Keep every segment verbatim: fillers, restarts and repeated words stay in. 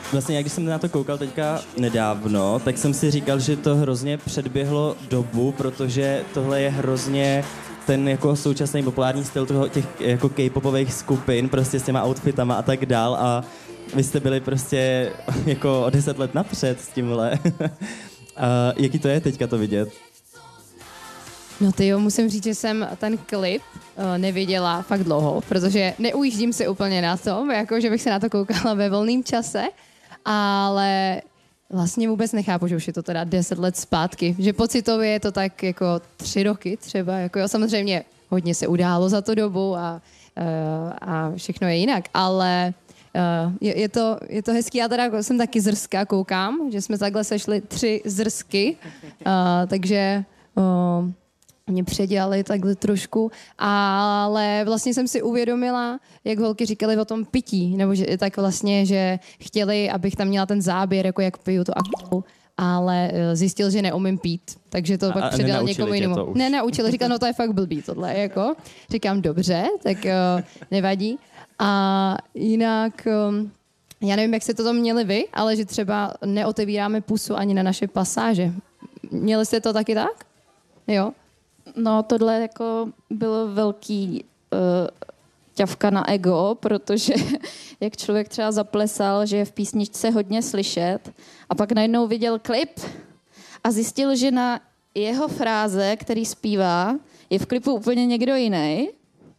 vlastně jak když jsem na to koukal teďka nedávno, tak jsem si říkal, že to hrozně předběhlo dobu, protože tohle je hrozně ten jako současný populární styl toho, těch jako K-popových skupin, prostě s těma outfitama a tak dál a vy jste byli prostě jako o deset let napřed s tímhle. A jaký to je teďka to vidět? No ty jo, musím říct, že jsem ten klip uh, neviděla fakt dlouho, protože neujíždím si úplně na tom, jako že bych se na to koukala ve volném čase, ale vlastně vůbec nechápu, že už je to teda deset let zpátky, že pocitově je to tak jako tři roky třeba, jako jo, samozřejmě hodně se událo za tu dobu a, uh, a všechno je jinak, ale uh, je, je, to, je to hezký, já teda jsem taky zrská, koukám, že jsme takhle sešli tři zrsky, uh, takže uh, mě předělali takhle trošku, ale vlastně jsem si uvědomila, jak holky říkali o tom pití, nebo že tak vlastně, že chtěli, abych tam měla ten záběr, jako jak piju to aktu, ale zjistil, že neumím pít, takže to a, pak předal někomu jinému. Ne, naučili, říkal, no to je fakt blbý tohle, jako. Říkám, dobře, tak uh, nevadí. A jinak, um, já nevím, jak jste to měli vy, ale že třeba neotevíráme pusu ani na naše pasáže. Měli jste to taky tak? Jo. No, tohle jako bylo velký uh, ťavka na ego, protože jak člověk třeba zaplesal, že je v písničce hodně slyšet a pak najednou viděl klip a zjistil, že na jeho fráze, který zpívá, je v klipu úplně někdo jiný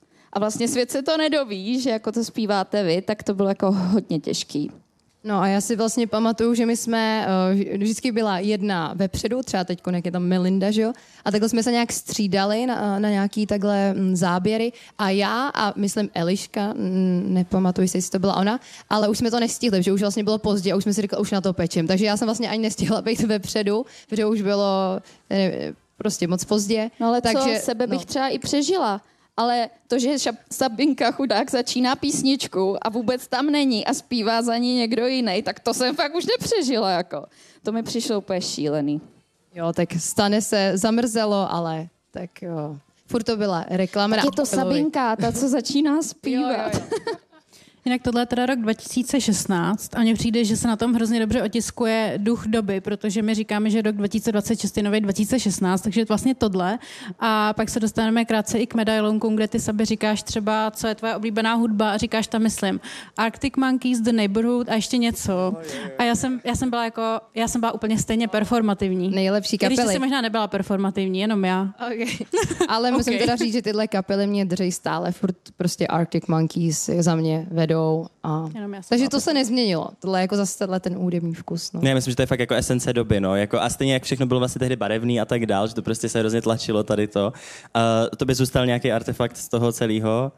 a vlastně svět se to nedoví, že jako to zpíváte vy, tak to bylo jako hodně těžký. No a já si vlastně pamatuju, že my jsme, uh, vždycky byla jedna vepředu, třeba teď jak je tam Melinda, že jo? A takhle jsme se nějak střídali na, na nějaký takhle m, záběry a já a myslím Eliška, m, nepamatuji si, jestli to byla ona, ale už jsme to nestihli, že už vlastně bylo pozdě a už jsme si říkali, už na to pečem. Takže já jsem vlastně ani nestihla být vepředu, protože už bylo ne, prostě moc pozdě. No ale takže, co, sebe bych no. třeba i přežila. Ale to, že Sabinka chudák začíná písničku a vůbec tam není a zpívá za ní někdo jiný, tak to jsem fakt už nepřežila, jako. To mi přišlo úplně šílený. Jo, tak stane se, zamrzelo, ale tak jo. Furt to byla reklama. Tak je to Sabinka, ta, co začíná zpívat. Jo, jo, jo. Jinak tohle je teda rok dva tisíce šestnáct a mně přijde, že se na tom hrozně dobře otiskuje duch doby, protože my říkáme, že rok dva tisíce dvacet šest je nový dva tisíce šestnáct, takže vlastně tohle. A pak se dostaneme krátce i k medailonkům, kde ty sebe říkáš třeba, co je tvoje oblíbená hudba a říkáš tam, myslím, Arctic Monkeys, The Neighborhood a ještě něco. A já jsem, já jsem byla jako, já jsem byla úplně stejně performativní. Nejlepší kapely. Když ty jsi možná nebyla performativní, jenom já. Okay. Ale musím okay. teda říct, že tyhle kapely mě drží stále, furt prostě Arctic Monkeys za mě vedou. A... Takže to se nezměnilo. Tohle je jako zase ten hudební vkus. No. Já myslím, že to je fakt jako esence doby, no. Jako, a stejně jak všechno bylo vlastně tehdy barevný a tak dál, že to prostě se hrozně tlačilo tady to. A to by zůstal nějaký artefakt z toho celého?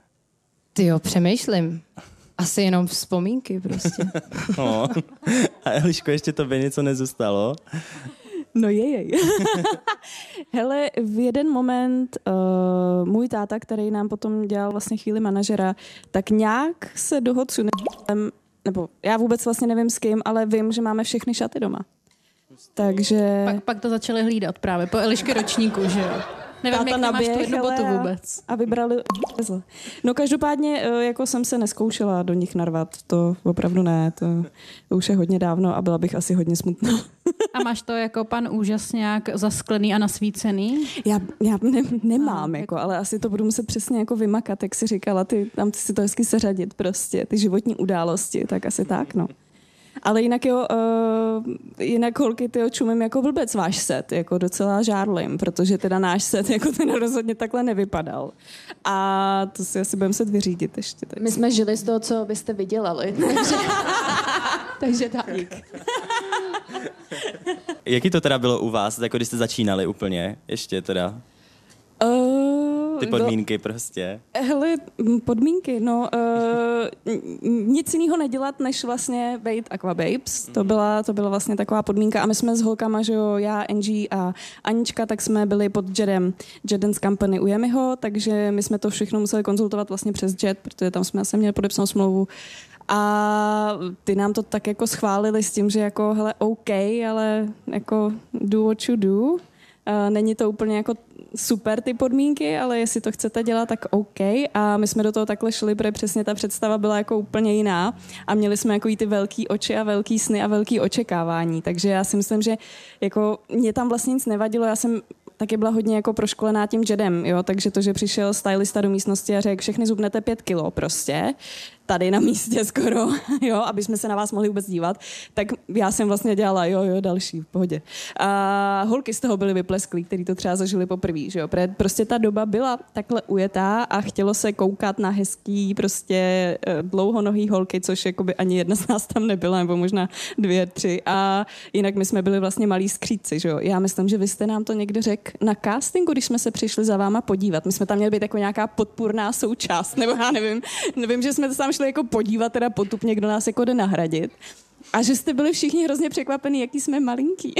Ty jo, přemýšlím. Asi jenom vzpomínky prostě. no. A Eliško, ještě to by něco nezůstalo? No jej. Hele, v jeden moment uh, můj táta, který nám potom dělal vlastně chvíli manažera, tak nějak se dohodl s Univerzem, nebo já vůbec vlastně nevím s kým, ale vím, že máme všechny šaty doma. Takže... Pak, pak to začali hlídat právě po Elišky ročníku, že jo? Nevím, táta jak tam máš tu jednu botu vůbec. A vybrali... No každopádně jako jsem se neskoušela do nich narvat. To opravdu ne. To, to už je hodně dávno a byla bych asi hodně smutná. A máš to jako pan úžas nějak zasklený a nasvícený? Já, já ne, nemám, a, jako, ale asi to budu muset přesně jako vymakat, jak jsi říkala. Ty, tam ty si to hezky seřadit prostě. Ty životní události, tak asi tak, no. Ale jinak jo, uh, jinak holky, tyjo, čumím jako blbec váš set, jako docela žárlim, protože teda náš set jako ten rozhodně takhle nevypadal. A to si asi budeme muset vyřídit ještě. Tak. My jsme žili z toho, co byste vydělali. Takže, takže tak. Jaký to teda bylo u vás, jako když jste začínali úplně ještě teda? Uh, Ty podmínky no, prostě. Hele, podmínky, no uh, nic jiného nedělat, než vlastně být Aquababes. To byla, to byla vlastně taková podmínka a my jsme s holkama, že jo, já, Angie a Anička, tak jsme byli pod Jedem, Jet Dance Company u Jemiho, takže my jsme to všechno museli konzultovat vlastně přes Jet, protože tam jsme asi měli podepsanou smlouvu. A ty nám to tak jako schválili s tím, že jako hele, OK, ale jako do what you do. Není to úplně jako super ty podmínky, ale jestli to chcete dělat, tak OK. A my jsme do toho takhle šli, protože přesně ta představa byla jako úplně jiná a měli jsme jako i ty velký oči a velký sny a velký očekávání. Takže já si myslím, že jako mě tam vlastně nic nevadilo. Já jsem taky byla hodně jako proškolená tím Jedem, jo, takže to, že přišel stylista do místnosti a řekl, všechny zubnete pět kilo prostě, tady na místě skoro, jo, aby jsme se na vás mohli vůbec dívat, tak já jsem vlastně dělala, jo, jo, další, v pohodě. A holky z toho byly vyplesklí, který to třeba zažili poprvé, že jo, prostě ta doba byla takhle ujetá a chtělo se koukat na hezký, prostě dlouhonohý holky, což jakoby ani jedna z nás tam nebyla, nebo možná dvě, tři a jinak my jsme byli vlastně malí skřídci, že jo. Já myslím, že vy jste nám to někde řekl na castingu, když jsme se přišli za váma podívat. My jsme tam měli být jako nějaká podpůrná součást, nebo já nevím, nevím, že jsme to tam šli jako podívat, teda potupně, kdo nás jako jde nahradit. A že jste byli všichni hrozně překvapení, jaký jsme malinký.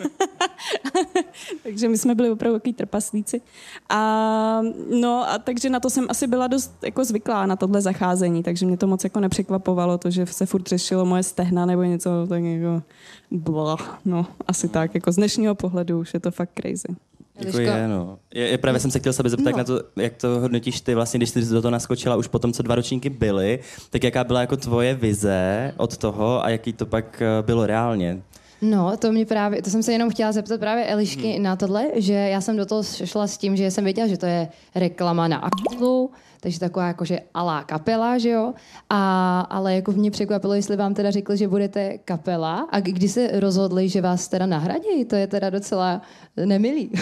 Takže my jsme byli opravdu takový trpaslíci. A, no, a takže na to jsem asi byla dost jako zvyklá, na tohle zacházení, takže mě to moc jako nepřekvapovalo, to, že se furt řešilo moje stehna nebo něco, tak jako blah, no, asi tak, jako z dnešního pohledu už je to fakt crazy. Jako je, no. Je, je, právě jsem se chtěl sebe zeptat, no. na to, jak to hodnotíš ty vlastně, když jsi do toho naskočila už potom, co dva ročníky byly, tak jaká byla jako tvoje vize od toho a jaký to pak bylo reálně? No, to mě právě, to jsem se jenom chtěla zeptat právě Elišky hmm. na tohle, že já jsem do toho šla s tím, že jsem věděla, že to je reklama na aktu, takže taková jakože alá kapela, že jo, a, ale jako mě překvapilo, jestli vám teda řekli, že budete kapela a kdy se rozhodli, že vás teda nahradí, to je teda docela nemilý.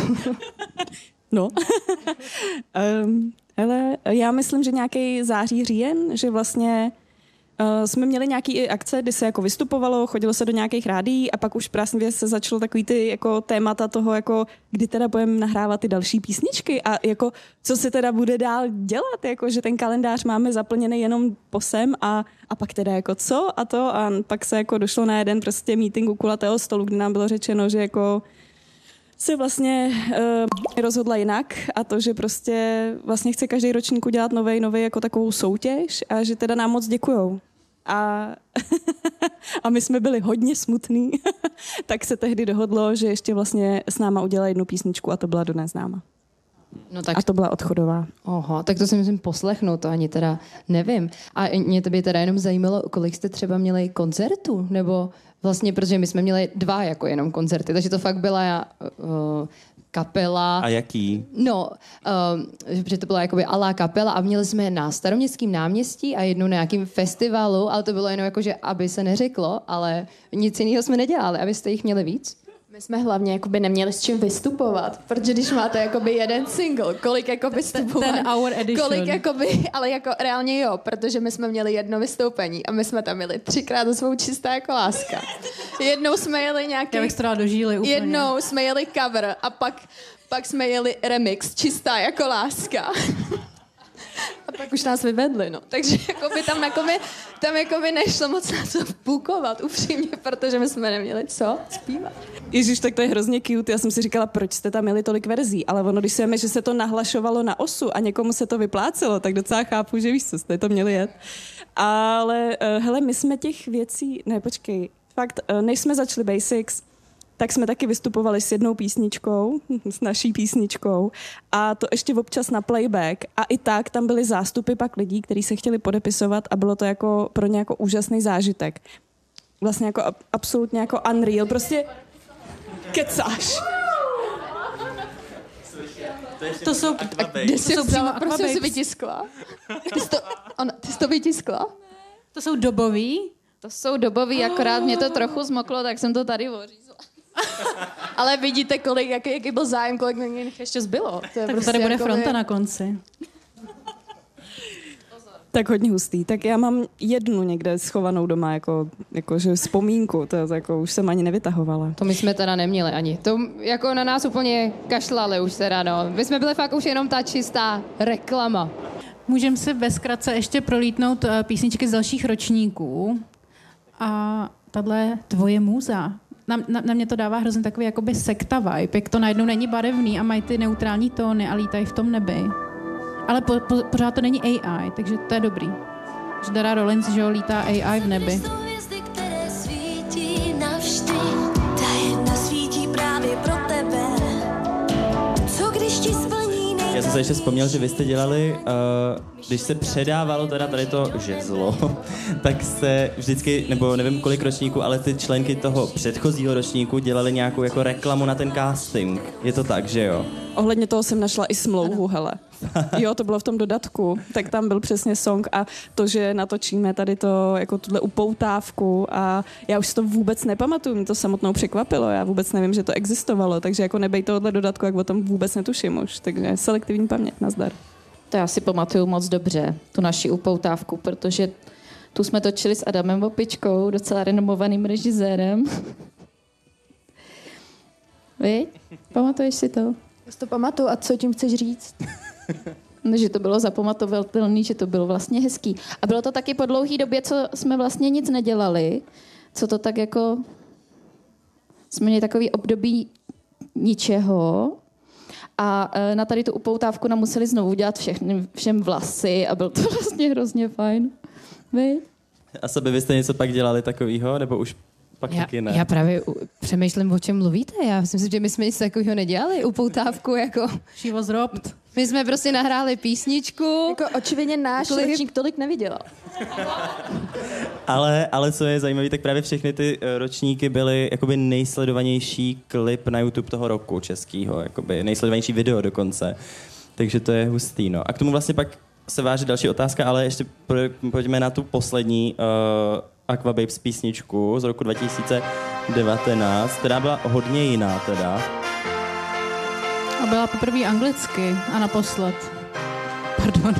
No, um, hele, já myslím, že nějaký září, říjen, že vlastně Uh, jsme měli nějaký akce, kdy se jako vystupovalo, chodilo se do nějakých rádií a pak už právě se začalo takový ty jako témata toho, jako kdy teda budeme nahrávat ty další písničky a jako co se teda bude dál dělat, jako že ten kalendář máme zaplněný jenom posem a, a pak teda jako co a to a pak se jako došlo na jeden prostě meeting u kulatého stolu, kdy nám bylo řečeno, že jako se vlastně uh, rozhodla jinak a to, že prostě vlastně chce každý ročník udělat novej, novej jako takovou soutěž a že teda nám moc děkujou. A, a my jsme byli hodně smutný, tak se tehdy dohodlo, že ještě vlastně s náma udělá jednu písničku a to byla Dodnes známa. No tak... A to byla Odchodová. Oho, tak to si myslím poslechnout, to ani teda nevím. A mě to by teda jenom zajímalo, kolik jste třeba měli koncertů, nebo vlastně, protože my jsme měli dva jako jenom koncerty, takže to fakt byla uh, kapela. A jaký? No, uh, protože to byla jakoby alá kapela a měli jsme na Staroměstském náměstí a jednou na nějakým festivalu, ale to bylo jenom jako, že aby se neřeklo, ale nic jiného jsme nedělali, abyste jich měli víc. My jsme hlavně jakoby neměli s čím vystupovat, protože když máte jakoby jeden single, kolik jako vystupovat, ten hour edition. Kolik jakoby, ale jako reálně jo, protože my jsme měli jedno vystoupení a my jsme tam měli třikrát do svou Čistá jako láska. Jednou jsme jeli nějaký... Já bych to dala do žíly úplně. Jednou jsme jeli cover a pak, pak jsme jeli remix Čistá jako láska. A pak už nás vyvedli, no. Takže jakoby tam, jakoby, tam jakoby nešlo moc na co půkovat, upřímně, protože my jsme neměli co zpívat. Ježiš, tak to je hrozně cute. Já jsem si říkala, proč jste tam měli tolik verzí, ale ono, když se jeme, že se to nahlašovalo na osu a někomu se to vyplácelo, tak docela chápu, že víš, co jste to měli jet. Ale uh, hele, my jsme těch věcí, ne, počkej, fakt, uh, než jsme začali Basics, tak jsme taky vystupovali s jednou písničkou, s naší písničkou a to ještě občas na playback a i tak tam byly zástupy pak lidí, kteří se chtěli podepisovat a bylo to jako pro ně jako úžasný zážitek. Vlastně jako absolutně jako unreal, prostě kecáš. To jsou... Kde jsi vzala, prostě jsi vytiskla? Ty jsi to, ona, ty jsi to vytiskla? To jsou dobový? To jsou dobový, akorát mě to trochu zmoklo, tak jsem to tady ořízla. Ale vidíte, kolik, jaký, jaký byl zájem, kolik mě ještě zbylo. To je tak prostě tady bude jako fronta na konci. Tak hodně hustý. Tak já mám jednu někde schovanou doma, jako, jako že vzpomínku, to jako už jsem ani nevytahovala. To my jsme teda neměli ani. To jako na nás úplně kašlali už teda, no. My jsme byli fakt už jenom ta čistá reklama. Můžeme si ve zkratce ještě prolítnout písničky z dalších ročníků. A tahle Tvoje můza. Na, na, na mě to dává hrozně takový jakoby sekta vibe, jak to najednou není barevný a mají ty neutrální tóny a lítají v tom nebi. Ale po, po, pořád to není A I, takže to je dobrý. Že Dara Rollins, že jo, lítá A I v nebi. Ta jedna svítí právě pro tebe. se ještě vzpomněl, že vy jste dělali, uh, když se předávalo teda tady to žezlo, tak se vždycky, nebo nevím kolik ročníků, ale ty členky toho předchozího ročníku dělali nějakou jako reklamu na ten casting. Je to tak, že jo? Ohledně toho jsem našla i smlouvu, hele. Jo, to bylo v tom dodatku, tak tam byl přesně song a to, že natočíme tady to, jako tuhle upoutávku a já už si to vůbec nepamatuju, mě to samotnou překvapilo, já vůbec nevím, že to existovalo, takže jako nebej tohohle dodatku, jak o tom vůbec netuším už, takže selektivní paměť, nazdar. To já si pamatuju moc dobře, tu naši upoutávku, protože tu jsme točili s Adamem Vopičkou, docela renomovaným režisérem. Vy? Pamatuješ si to? Já si to pamatuju. A co tím chceš říct? No, že to bylo zapamatovatelné, že to bylo vlastně hezký. A bylo to taky po dlouhý době, co jsme vlastně nic nedělali, co to tak jako... Jsme měli takový období ničeho a na tady tu upoutávku nám museli znovu dělat všechny, všem vlasy a byl to vlastně hrozně fajn. Vy? A sebe vy jste něco pak dělali takového, nebo už pak Já, taky ne? já právě u, přemýšlím, o čem mluvíte. Já si myslím, že my jsme nic takového nedělali. Upoutávku jako... She was robbed. My jsme prostě nahráli písničku. Jako očividně náš Klip. ročník tolik nevydělal. Ale, ale co je zajímavé, tak právě všechny ty eh, ročníky byly jakoby nejsledovanější klip na YouTube toho roku českýho, jakoby nejsledovanější video dokonce. Takže to je hustý, no. A k tomu vlastně pak se váže další otázka, ale ještě pojďme na tu poslední uh, Aqua Babes písničku z roku dva tisíce devatenáct, která byla hodně jiná teda. A byla poprvé anglicky a naposled. Pardon.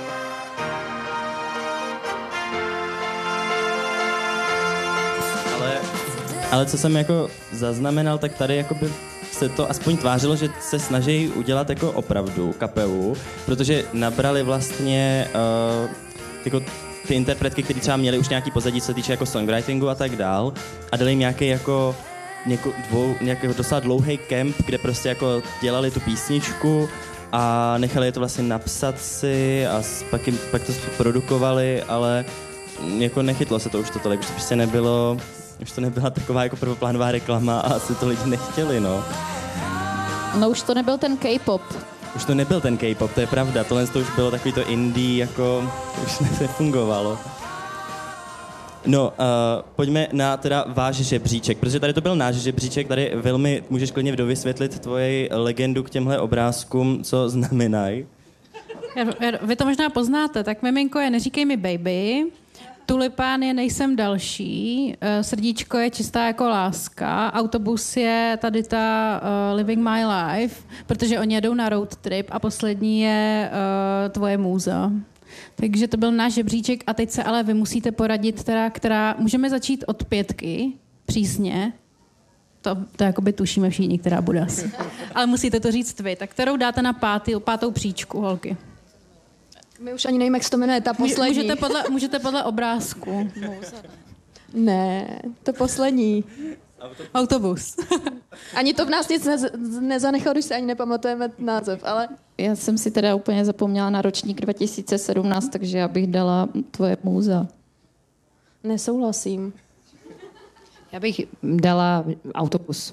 Ale, ale co jsem jako zaznamenal, tak tady jakoby se to aspoň tvářilo, že se snaží udělat jako opravdu kapelu, protože nabrali vlastně uh, jako ty interpretky, které třeba měly už nějaký pozadí, co se týče jako songwritingu a tak dál, a dali jim nějaký jako něko, dvou, nějaký docela dlouhý kemp, kde prostě jako dělali tu písničku a nechali je to vlastně napsat si a pak, jim, pak to produkovali, ale jako nechytlo se to už to tolik, už to prostě nebylo, už to nebyla taková jako prvoplánová reklama a asi to lidi nechtěli, no. No už to nebyl ten K-pop. Už to nebyl ten K-pop, to je pravda, tohle to už bylo takový to indie, jako to už nefungovalo. No, uh, pojďme na teda váš žebříček, protože tady to byl náš žebříček, tady velmi můžeš klidně dovysvětlit tvoji legendu k těmhle obrázkům, co znamenají. Vy to možná poznáte, tak miminko je Neříkej mi baby, tulipán je Nejsem další, srdíčko je Čistá jako láska, autobus je tady ta uh, Living my life, protože oni jedou na road trip a poslední je uh, Tvoje můza. Takže to byl náš žebříček a teď se ale vy musíte poradit, teda, která... Můžeme začít od pětky, přísně. To, to jakoby tušíme všichni, která bude asi. Ale musíte to říct vy. Tak kterou dáte na pátý, pátou příčku, holky? My už ani nevím, jak se to jmenuje, ta poslední. Můžete podle, můžete podle obrázku. Ne, to poslední. Autobus. Ani to v nás nic nez, nezanechalo, když se ani nepamatujeme název, ale... Já jsem si teda úplně zapomněla na ročník dva tisíce sedmnáct, takže já bych dala Tvoje můza. Nesouhlasím. Já bych dala autobus.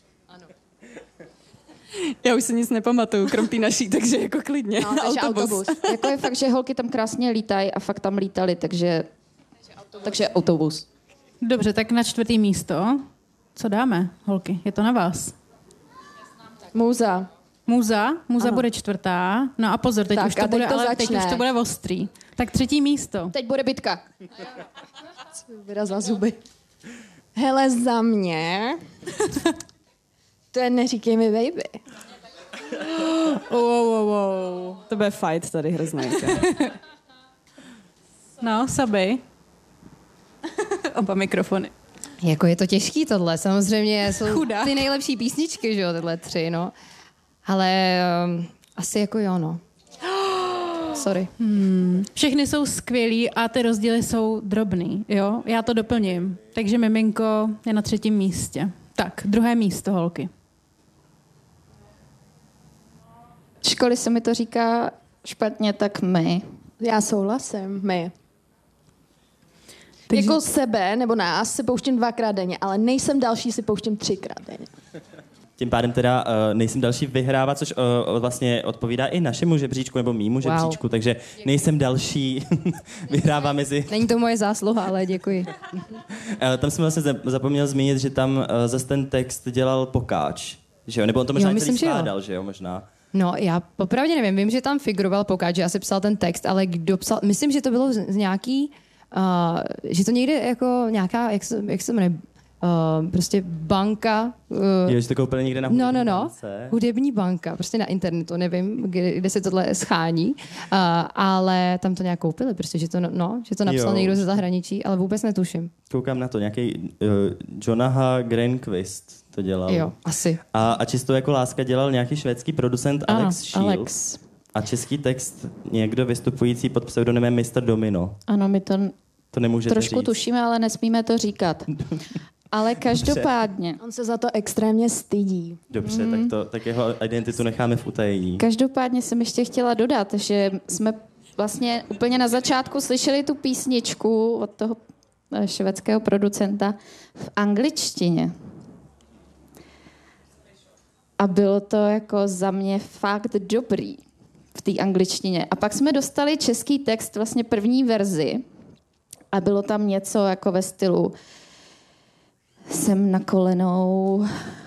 Já už si nic nepamatuju, krom té naší, takže jako klidně. No, takže autobus. autobus. Jako je fakt, že holky tam krásně lítají a fakt tam lítali, takže, takže autobus. Dobře, tak na čtvrtý místo. Co dáme, holky? Je to na vás. Můza. Můza, Můza Ano. bude čtvrtá. No a pozor, teď, Tak, už to, a teď bude, to ale teď začne. už to bude ostrý. Tak třetí místo. Teď bude bitka. Vyrazila zuby. Hele, za mě... To je Neříkej mi baby. Oh, oh, oh, oh. To bude fight tady hrozný. No, Sabi. Oba mikrofony. Jako je to těžký tohle, samozřejmě jsou Chudák. ty nejlepší písničky, že jo, tyhle tři, no. Ale um, asi jako jo, no. Sorry. Hmm. Všechny jsou skvělí a ty rozdíly jsou drobný, jo? Já to doplním. Takže miminko je na třetím místě. Tak, druhé místo, holky. Školy se mi to říká špatně, tak my. Já souhlasím, my. Takže- Jako sebe nebo nás si pouštím dvakrát denně, ale Nejsem další si pouštím třikrát denně. tím pádem teda uh, nejsem další vyhrávat, což uh, vlastně odpovídá i našemu žebříčku nebo mýmu žebříčku, wow. takže nejsem další vyhrává mezi... Není to moje zásluha, ale děkuji. uh, tam jsem vlastně zapomněl zmínit, že tam uh, zase ten text dělal Pokáč, že jo? Nebo on to možná jo, myslím, celý skládal, že jo, možná. No, já popravdě nevím, vím, že tam figuroval Pokáč, že asi psal ten text, ale kdo psal, myslím, že to bylo z, z nějaký, uh, že to někde jako nějaká, jak se, jak se jmenuje, Uh, prostě banka. Uh, jo, že to koupili někde na hudební No, no, no. bance. Hudební banka, prostě na internetu, nevím, kde, kde se tohle schání, uh, ale tam to nějak koupili, prostě, že to, no, že to napsal jo. někdo ze zahraničí, ale vůbec netuším. Koukám na to, nějaký uh, Jonaha Grenqvist to dělal. Jo, asi. A, a Čisto jako láska dělal nějaký švédský producent Ano, Alex Shields. Alex. A český text někdo vystupující pod pseudonymem mister Domino. Ano, my to to nemůžete trošku říct. tušíme, ale nesmíme to říkat. Ale každopádně. On se za to extrémně stydí. Dobře, mm. tak, to, tak jeho identitu necháme v utajení. Každopádně jsem ještě chtěla dodat, že jsme vlastně úplně na začátku slyšeli tu písničku od toho švédského producenta v angličtině. A bylo to jako za mě fakt dobrý v té angličtině. A pak jsme dostali český text, vlastně první verzi, a bylo tam něco jako ve stylu jsem na kolenou,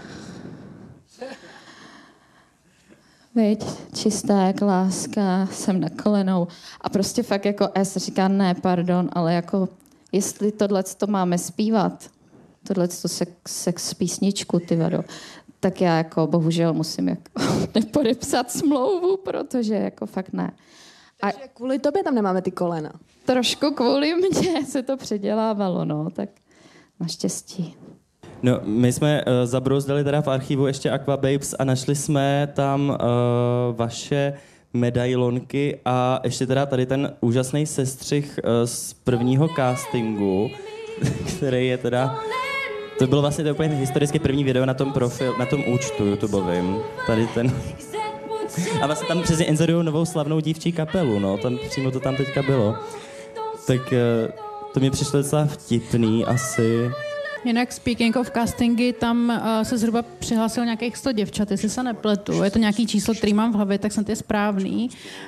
veď, čistá jak láska, jsem na kolenou. A prostě fakt jako S říká, ne, pardon, ale jako jestli tohleto máme zpívat, tohleto sex, sex písničku, ty vado, tak já jako bohužel musím jako nepodepsat smlouvu, protože jako fakt ne. Takže a kvůli tobě tam nemáme ty kolena. Trošku kvůli mně se to předělávalo, no, tak naštěstí. No, my jsme uh, zabrouzdali teda v archivu ještě Aqua Babes a našli jsme tam uh, vaše medailonky a ještě teda tady ten úžasný sestřih uh, z prvního castingu, který je teda... To bylo vlastně to úplně historicky první video na tom profil, na tom účtu YouTubeovým. Tady ten... A vlastně tam přesně inzerují novou slavnou dívčí kapelu, no, tam přímo to tam teďka bylo. Tak uh, to mi přišlo docela vtipný asi... Jinak speaking of castingy, tam uh, se zhruba přihlásil nějakých sto děvčat, jestli se nepletu. Je to nějaký číslo, který mám v hlavě, tak jsem to je správný.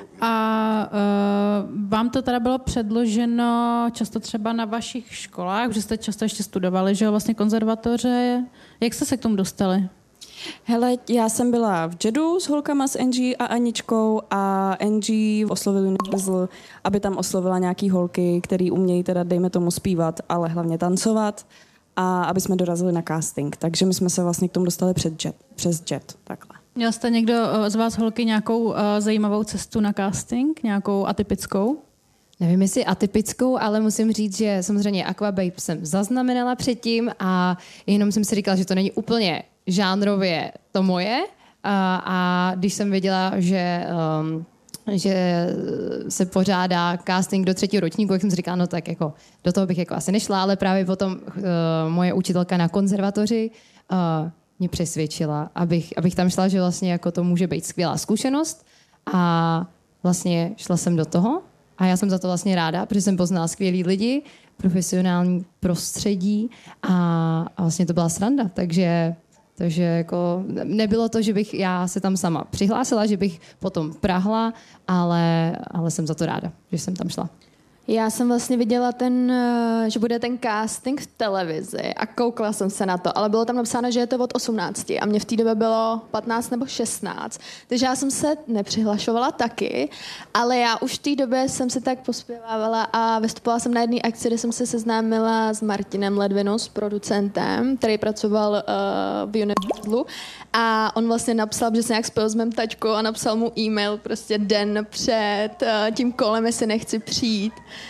A uh, vám to teda bylo předloženo často třeba na vašich školách, protože jste často ještě studovali, že jo, vlastně konzervatoře. Jak jste se k tomu dostali? Hele, já jsem byla v Jedu s holkama s Angie a Aničkou a Angie oslovil Universal, aby tam oslovila nějaký holky, který umějí teda, dejme tomu, zpívat, ale hlavně tancovat. A aby jsme dorazili na casting. Takže my jsme se vlastně k tomu dostali před jet, přes Jet. Takhle. Měl jste někdo z vás, holky, nějakou uh, zajímavou cestu na casting? Nějakou atypickou? Nevím, jestli atypickou, ale musím říct, že samozřejmě Aqua Babe jsem zaznamenala předtím a jenom jsem si říkala, že to není úplně žánrově to moje. A, a když jsem věděla, že... Um, že se pořádá casting do třetího ročníku, jak jsem si říkala, no tak jako do toho bych jako asi nešla, ale právě potom uh, moje učitelka na konzervatoři uh, mě přesvědčila, abych, abych tam šla, že vlastně jako to může být skvělá zkušenost a vlastně šla jsem do toho a já jsem za to vlastně ráda, protože jsem poznala skvělý lidi, profesionální prostředí a, a vlastně to byla sranda, takže Takže jako nebylo to, že bych já se tam sama přihlásila, že bych potom prahla, ale, ale jsem za to ráda, že jsem tam šla. Já jsem vlastně viděla ten, že bude ten casting v televizi a koukala jsem se na to, ale bylo tam napsáno, že je to od osmnácti a mě v té době bylo patnáct nebo šestnáct, takže já jsem se nepřihlašovala taky, ale já už v té době jsem se tak pospěvávala a vystupovala jsem na jedné akci, kde jsem se seznámila s Martinem Ledvinou, s producentem, který pracoval uh, v Universalu a on vlastně napsal, že se nějak spojil s mým taťkou a napsal mu e-mail prostě den před uh, tím kolem, jestli nechci přijít.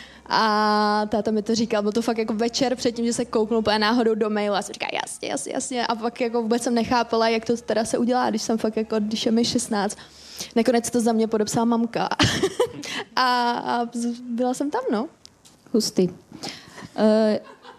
A táta mi to říkal, byl to fakt jako večer předtím, že se kouknul úplně náhodou do mailu a jsem říkala jasně, jasně, jasně a pak jako vůbec jsem nechápala, jak to teda se udělá, když jsem fakt jako, když je mi šestnáct. Nakonec to za mě podepsala mamka a, a byla jsem tam, no. Hustý. Uh,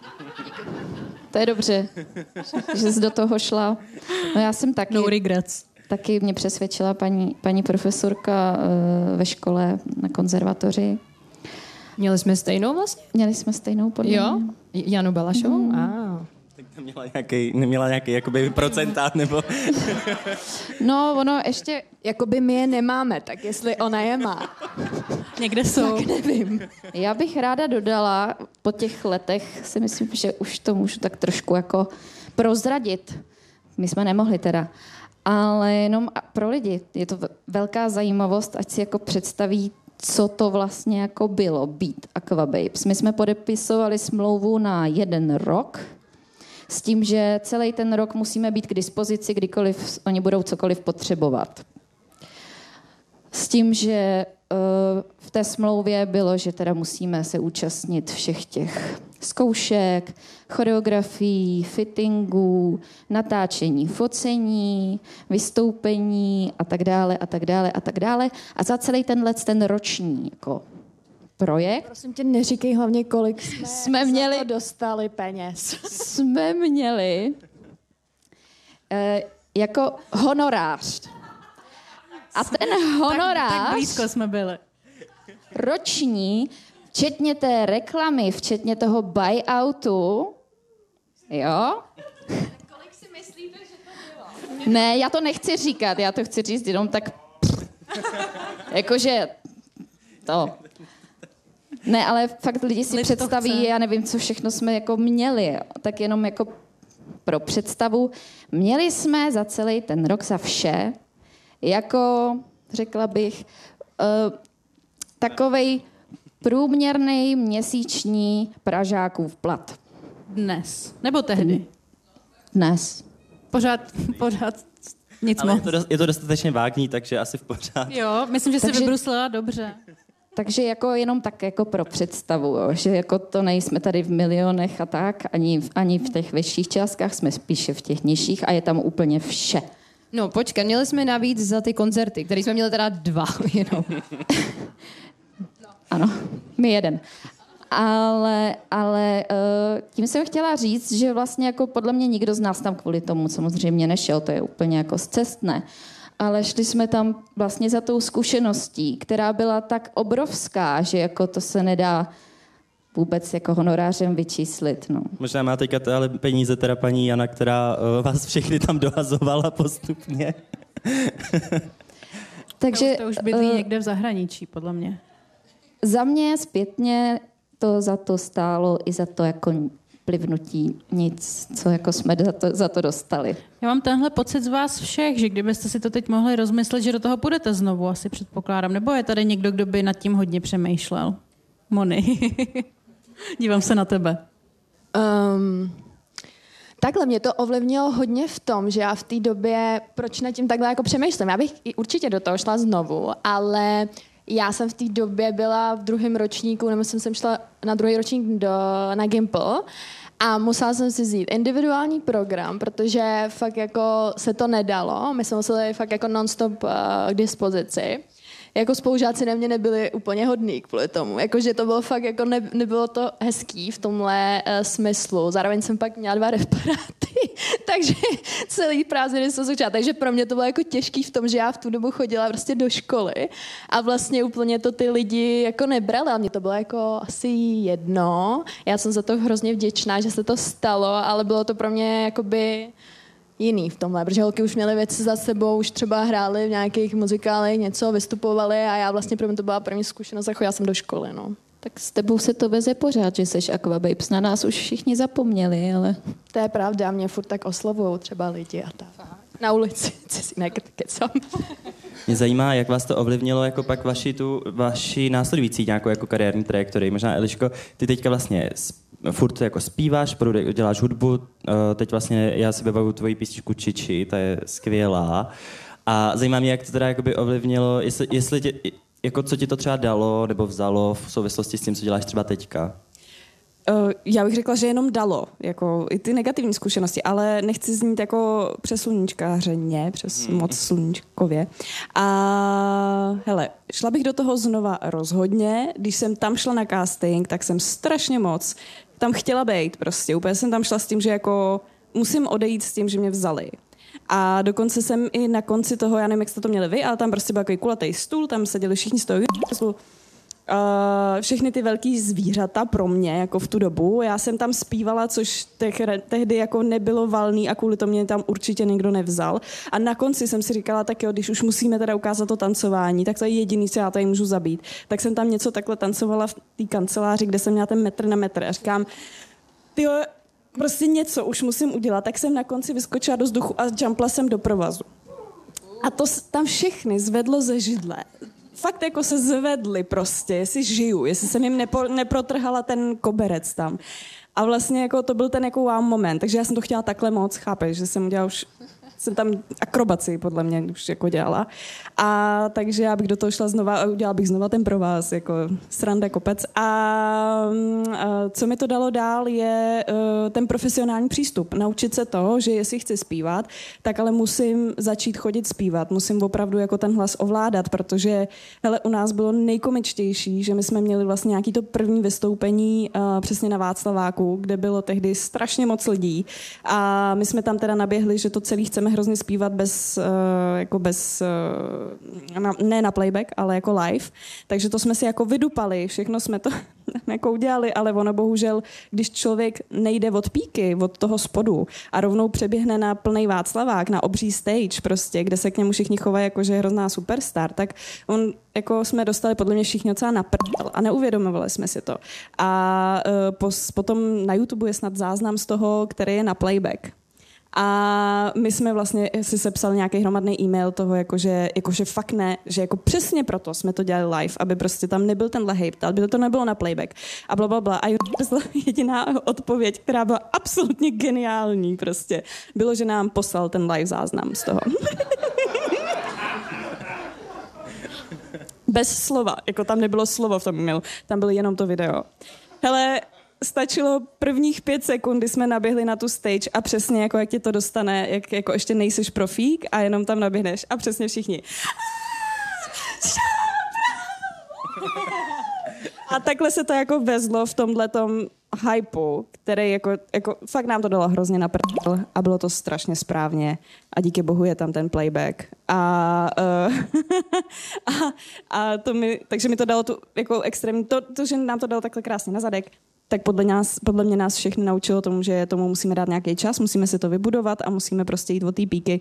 to je dobře, že jsi do toho šla. No já jsem taky... No regrets. Taky mě přesvědčila paní, paní profesorka uh, ve škole na konzervatoři. Měli jsme stejnou vlastně? Měli jsme stejnou podle Jo? Janu Balašovou? Mm. Ah. Tak neměla nějaký, neměla nějaký jakoby procentát, nebo... No, ono ještě, jakoby my je nemáme, tak jestli ona je má. Někde jsou. Tak nevím. Já bych ráda dodala, po těch letech si myslím, že už to můžu tak trošku jako prozradit. My jsme nemohli teda. Ale jenom pro lidi je to velká zajímavost, ať si jako představí, co to vlastně jako bylo být Aquababes. My jsme podepisovali smlouvu na jeden rok, s tím, že celý ten rok musíme být k dispozici, kdykoliv oni budou cokoliv potřebovat. S tím, že uh, v té smlouvě bylo, že teda musíme se účastnit všech těch zkoušek, choreografií, fittingů, natáčení, focení, vystoupení a tak dále a tak dále a tak dále. A za celý tenhle ten roční jako projekt Prosím tě, neříkej hlavně, kolik jsme, jsme měli, za to dostali peněz. jsme měli eh, jako honorář. A ten honorář Tak, tak blízko jsme byli. roční, včetně té reklamy, včetně toho buyoutu, jo? Kolik si myslíte, že to bylo? Ne, já to nechci říkat, já to chci říct jenom tak... Jakože to... Ne, ale fakt lidi si Lid to představí, chce. já nevím, co všechno jsme jako měli, tak jenom jako pro představu. Měli jsme za celý ten rok za vše, jako, řekla bych, uh, takovej průměrný měsíční Pražákův plat. Dnes. Nebo tehdy. Dnes. Pořád, pořád nic Ale je moc. to, dost, je to dostatečně vágní, takže asi v pořádku. Jo, myslím, že jsi Takže- vybruslila dobře. Takže jako jenom tak jako pro představu, jo, že jako to nejsme tady v milionech a tak, ani, v- ani v těch vyšších částkách, jsme spíše v těch nižších a je tam úplně vše. No počkej, měli jsme navíc za ty koncerty, které jsme měli teda dva jenom. Ano, my jeden. Ale, ale uh, tím jsem chtěla říct, že vlastně jako podle mě nikdo z nás tam kvůli tomu samozřejmě nešel, to je úplně jako zcestné. Ale šli jsme tam vlastně za tou zkušeností, která byla tak obrovská, že jako to se nedá vůbec jako honorářem vyčíslit. No. Možná má teďka t- ale peníze teda paní Jana, která uh, vás všechny tam dohazovala postupně. Takže To už bydlí eh, někde v zahraničí, podle mě. za mě zpětně to za to stálo i za to jako plivnutí nic, co jako jsme za to, za to dostali. Já mám tenhle pocit z vás všech, že kdybyste si to teď mohli rozmyslet, že do toho půjdete znovu, asi předpokládám. Nebo je tady někdo, kdo by nad tím hodně přemýšlel? Moni. Dívám se na tebe. Um, takhle mě to ovlivnilo hodně v tom, že já v té době, proč nad tím takhle jako přemýšlím. Já bych i určitě do toho šla znovu, ale já jsem v té době byla v druhém ročníku, nebo jsem, jsem šla na druhý ročník do, na Gimple a musela jsem si vzít individuální program, protože fakt jako se to nedalo. My jsme museli fakt jako non-stop uh, k dispozici. Jako spolužáci na mě nebyli úplně hodní kvůli tomu. Jakože to bylo fakt, jako ne, nebylo to hezký v tomhle uh, smyslu. Zároveň jsem pak měla dva reparáty, takže celý prázdniny jsem začala. Takže pro mě to bylo jako těžký v tom, že já v tu dobu chodila prostě do školy a vlastně úplně to ty lidi jako nebrali. A mě to bylo jako asi jedno. Já jsem za to hrozně vděčná, že se to stalo, ale bylo to pro mě jakoby jiný v tomhle, protože holky už měly věci za sebou, už třeba hrály v nějakých muzikálech, něco vystupovaly a já vlastně pro mě to byla první zkušenost a chodila jsem do školy, no. Tak s tebou se to veze pořád, že seš Aquababes. Na nás už všichni zapomněli, ale... To je pravda, mě furt tak oslovujou třeba lidi a tak. Na ulici, co si nekecám. Mě zajímá, jak vás to ovlivnilo jako pak vaši, tu, vaši následující nějakou jako kariérní trajektorii. Možná, Eliško, ty teďka vlastně sp- furt jako zpíváš, produ- děláš hudbu, uh, teď vlastně já si vybavuju tvoji písničku Čiči, ta je skvělá. A zajímá mě, jak to teda jakoby ovlivnilo, jestli, jestli tě, jako co ti to třeba dalo nebo vzalo v souvislosti s tím, co děláš třeba teďka? Uh, já bych řekla, že jenom dalo, jako i ty negativní zkušenosti, ale nechci znít jako přes sluníčkářeně, přes hmm. moc sluníčkově. A hele, šla bych do toho znova rozhodně. Když jsem tam šla na casting, tak jsem strašně moc tam chtěla být prostě. Úplně jsem tam šla s tím, že jako musím odejít s tím, že mě vzali. A dokonce jsem i na konci toho, já nevím, jak jste to měli vy, ale tam prostě byl takový kulatý stůl, tam seděli všichni z toho Uh, všechny ty velký zvířata pro mě, jako v tu dobu. Já jsem tam zpívala, což te- tehdy jako nebylo valný a kvůli tomu mě tam určitě nikdo nevzal. A na konci jsem si říkala, tak jo, když už musíme teda ukázat to tancování, tak to je jediný, co já tady můžu zabít. Tak jsem tam něco takhle tancovala v té kanceláři, kde jsem měla ten metr na metr a říkám, tyjo, prostě něco už musím udělat. Tak jsem na konci vyskočila do vzduchu a jumpla jsem do provazu. A to tam všechny zvedlo ze židle. Fakt jako se zvedli prostě, jestli žiju, jestli jsem jim nepo, neprotrhala ten koberec tam. A vlastně jako to byl ten jako wow moment, takže já jsem to chtěla takhle moc, chápeš, že jsem udělala už, jsem tam akrobaci podle mě už jako dělala. A takže já bych do toho šla znova a udělala bych znova ten pro vás, jako sranda kopec. A, a co mi to dalo dál je uh, ten profesionální přístup. Naučit se to, že jestli chci zpívat, tak ale musím začít chodit zpívat. Musím opravdu jako ten hlas ovládat, protože hele, u nás bylo nejkomičtější, že my jsme měli vlastně nějaký to první vystoupení uh, přesně na Václaváku, kde bylo tehdy strašně moc lidí. A my jsme tam teda naběhli, že to celý chceme hrozně zpívat bez, uh, jako bez uh, na, ne na playback, ale jako live. Takže to jsme si jako vydupali, všechno jsme to jako udělali, ale ono bohužel, když člověk nejde od píky, od toho spodu a rovnou přeběhne na plný Václavák, na obří stage prostě, kde se k němu všichni chovají jako, že je hrozná superstar, tak on jako jsme dostali podle mě všichni docela na prdel a neuvědomovali jsme si to. A uh, pos, potom na YouTube je snad záznam z toho, který je na playback. A my jsme vlastně si sepsali nějaký hromadný e-mail toho, jakože, jakože fakt ne, že jako přesně proto jsme to dělali live, aby prostě tam nebyl tenhle hate, aby to nebylo na playback a blablabla. A jediná odpověď, která byla absolutně geniální prostě, bylo, že nám poslal ten live záznam z toho. Bez slova, jako tam nebylo slovo v tom e-mailu, tam bylo jenom to video. Hele, stačilo prvních pět sekund, kdy jsme naběhli na tu stage a přesně jako jak tě to dostane, jak jako ještě nejseš profík a jenom tam naběhneš a přesně všichni. A takhle se to jako vezlo v tomhletom hypeu, který jako, jako fakt nám to dalo hrozně na prdel a bylo to strašně správně a díky bohu je tam ten playback. A, uh, a, a to mi, takže mi to dalo tu jako extrémní, to, to, že nám to dalo takhle krásně na zadek, tak podle, nás, podle mě nás všechny naučilo tomu, že tomu musíme dát nějaký čas, musíme si to vybudovat a musíme prostě jít od té píky.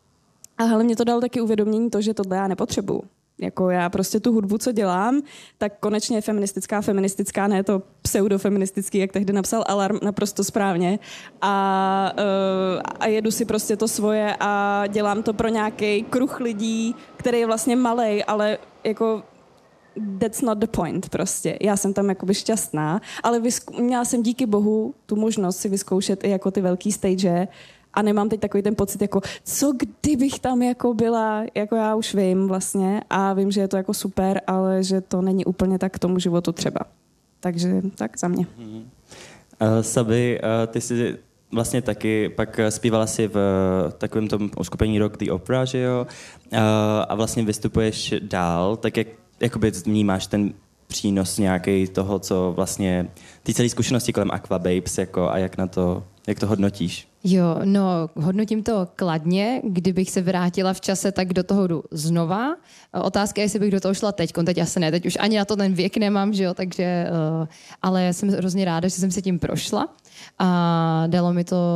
A hlavně to dalo taky uvědomění to, že tohle já nepotřebuju. Jako já prostě tu hudbu, co dělám, tak konečně je feministická, feministická, ne to pseudofeministický, jak tehdy napsal Alarm, naprosto správně. A, uh, a jedu si prostě to svoje a dělám to pro nějaký kruh lidí, který je vlastně malej, ale jako that's not the point prostě. Já jsem tam jakoby šťastná, ale vyzku- měla jsem díky bohu tu možnost si vyzkoušet i jako ty velký stage a nemám teď takový ten pocit jako, co kdybych tam jako byla, jako já už vím vlastně a vím, že je to jako super, ale že to není úplně tak k tomu životu třeba. Takže tak za mě. Uh, Sabi, uh, ty jsi vlastně taky pak zpívala si v takovém tom uskupení Rock the Opera, že jo? Uh, a vlastně vystupuješ dál, tak jak jakoby vnímáš ten přínos nějaký toho, co vlastně ty celé zkušenosti kolem Aqua Babes jako a jak na to, jak to hodnotíš? Jo, no, hodnotím to kladně. Kdybych se vrátila v čase, tak do toho jdu znova. Otázka je, jestli bych do toho šla teď. Teď asi ne, teď už ani na to ten věk nemám, že jo, takže, uh, ale jsem hrozně ráda, že jsem se tím prošla a dalo mi to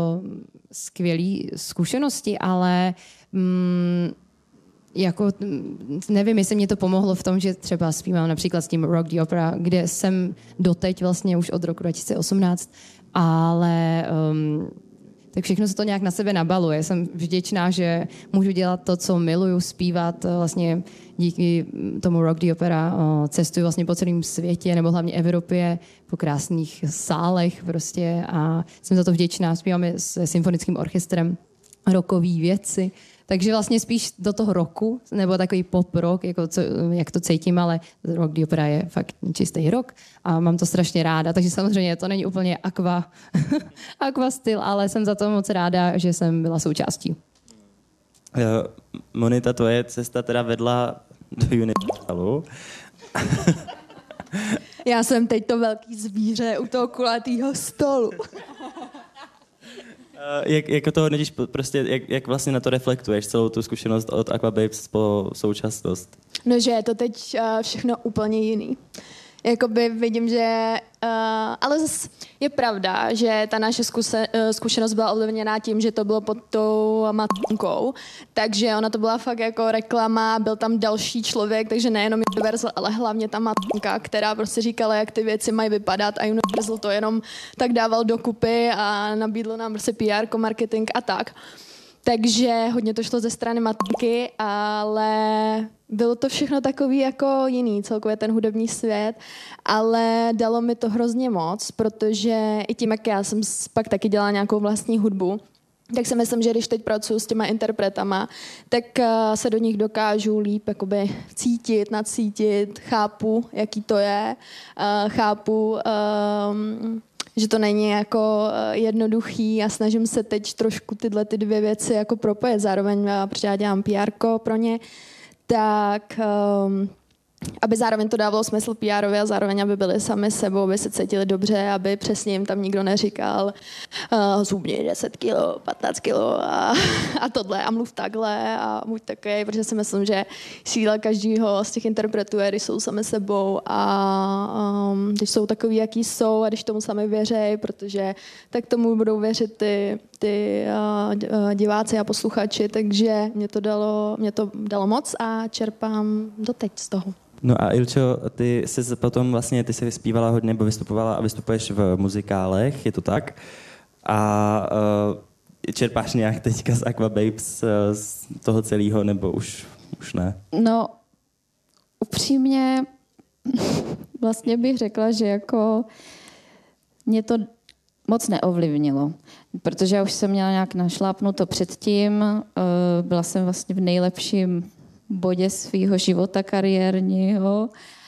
skvělé zkušenosti, ale mm, jako, nevím, jestli mě to pomohlo v tom, že třeba zpívám například s tím Rock the Opera, kde jsem doteď vlastně už od roku dva tisíce osmnáct, ale um, tak všechno se to nějak na sebe nabaluje. Jsem vděčná, že můžu dělat to, co miluju, zpívat vlastně díky tomu Rock the Opera. Cestuju vlastně po celém světě, nebo hlavně Evropě, po krásných sálech prostě a jsem za to vděčná. Zpíváme s symfonickým orchestrem rockové věci. Takže vlastně spíš do toho roku, nebo takový pop rock, jako co, jak to cítím, ale Rock the Opera je fakt čistý rock a mám to strašně ráda, takže samozřejmě to není úplně aqua, aqua styl, ale jsem za to moc ráda, že jsem byla součástí. Monita, tvoje cesta teda vedla do Universalu. Já jsem teď to velký zvíře u toho kulatýho stolu. Jak, jako to hodnotíš prostě, jak, jak vlastně na to reflektuješ celou tu zkušenost od Aquababes po současnost? No, že je to teď uh, všechno úplně jiný. Jakoby vidím, že... Uh, ale zase je pravda, že ta naše zkuse, uh, zkušenost byla ovlivněná tím, že to bylo pod tou matkou, takže ona to byla fakt jako reklama, byl tam další člověk, takže nejenom Universal, ale hlavně ta matka, která prostě říkala, jak ty věci mají vypadat a Universal to jenom tak dával dokupy a nabídlo nám prostě P R, marketing a tak. Takže hodně to šlo ze strany matky, ale bylo to všechno takový jako jiný, celkově ten hudební svět, ale dalo mi to hrozně moc, protože i tím, jak já jsem pak taky dělala nějakou vlastní hudbu, tak si myslím, že když teď pracuji s těma interpretama, tak se do nich dokážu líp jakoby cítit, nacítit, chápu, jaký to je, chápu, um, že to není jako jednoduchý a snažím se teď trošku tyhle ty dvě věci jako propojit. Zároveň, protože já dělám P R ko pro ně, tak um, aby zároveň to dávalo smysl P R ově a zároveň, aby byli sami sebou, aby se cítili dobře, aby přesně jim tam nikdo neříkal uh, zhubni deset kilo, patnáct kilo a, a tohle a mluv takhle a buď takový, protože si myslím, že síla každého z těch interpretů je, když jsou sami sebou a um, když jsou takový, jaký jsou a když tomu sami věří, protože tak tomu budou věřit ty, ty uh, diváci a posluchači, takže mě to dalo, mě to dalo moc a čerpám doteď z toho. No a Ilčo, ty jsi potom vlastně, ty jsi vyspívala hodně, nebo vystupovala a vystupuješ v muzikálech, je to tak? A uh, čerpáš nějak teďka z Aquababes, uh, z toho celého, nebo už, už ne? No, upřímně vlastně bych řekla, že jako mě to moc neovlivnilo, protože já už jsem měla nějak našlápnuto předtím, uh, byla jsem vlastně v nejlepším bodě svého života kariérního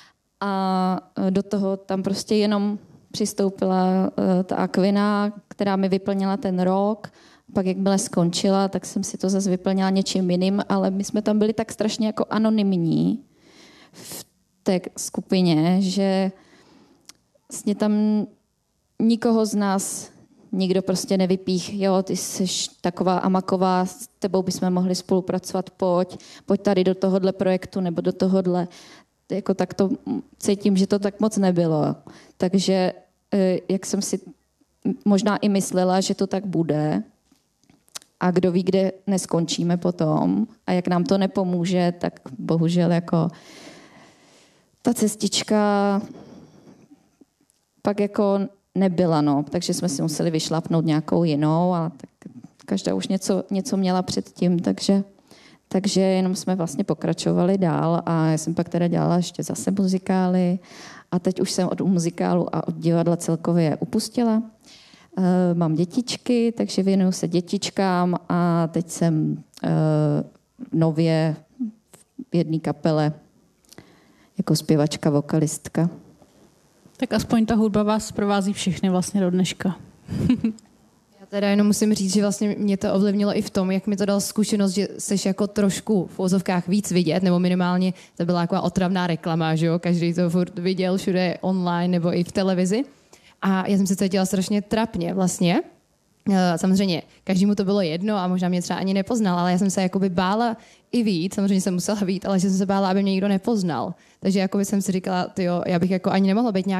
a do toho tam prostě jenom přistoupila uh, ta Aquina, která mi vyplnila ten rok. Pak jakmile skončila, tak jsem si to zase vyplnila něčím jiným, ale my jsme tam byli tak strašně jako anonymní v té skupině, že vlastně tam nikoho z nás nikdo prostě nevypích, jo, ty jsi taková amaková, s tebou bychom mohli spolupracovat, pojď, pojď tady do tohohle projektu nebo do tohohle. Jako tak to cítím, že to tak moc nebylo. Takže jak jsem si možná i myslela, že to tak bude a kdo ví, kde neskončíme potom a jak nám to nepomůže, tak bohužel jako ta cestička pak jako nebyla, no, takže jsme si museli vyšlapnout nějakou jinou a tak každá už něco, něco měla předtím, takže, takže jenom jsme vlastně pokračovali dál a já jsem pak teda dělala ještě zase muzikály a teď už jsem od muzikálu a od divadla celkově upustila. E, mám dětičky, takže věnuju se dětičkám a teď jsem e, nově v jedné kapele jako zpěvačka, vokalistka. Tak aspoň ta hudba vás provází všechny vlastně do dneška. Já teda jenom musím říct, že vlastně mě to ovlivnilo i v tom, jak mi to dal zkušenost, že seš jako trošku v ozovkách víc vidět, nebo minimálně to byla jako otravná reklama, že jo? Každý to furt viděl všude online nebo i v televizi. A já jsem se cítila strašně trapně vlastně. Samozřejmě, každému to bylo jedno a možná mě třeba ani nepoznal, ale já jsem se jakoby bála i víc, samozřejmě jsem musela vít, ale že jsem se bála, aby mě nikdo nepoznal. Takže jakoby jsem si říkala, tyjo, já bych jako ani nemohla být nějak